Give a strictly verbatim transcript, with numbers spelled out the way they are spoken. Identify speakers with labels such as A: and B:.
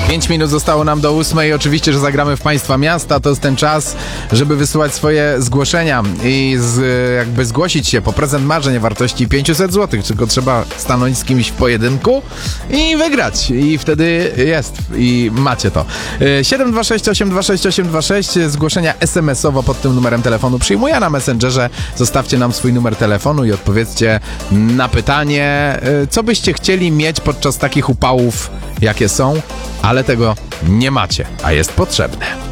A: Pięć minut zostało nam do ósmej. Oczywiście, że zagramy w Państwa Miasta. To jest ten czas, żeby wysyłać swoje zgłoszenia i z, jakby zgłosić się po prezent marzeń o wartości pięćset złotych. Tylko trzeba stanąć z kimś w pojedynku i wygrać. I wtedy jest. I macie to. siedem dwa sześć osiem dwa sześć osiem dwa sześć. Zgłoszenia es em esowo pod tym numerem telefonu przyjmuję na Messengerze. Zostawcie nam swój numer telefonu i odpowiedzcie na pytanie, co byście chcieli mieć podczas takich upałów, jakie są, ale tego nie macie, a jest potrzebne.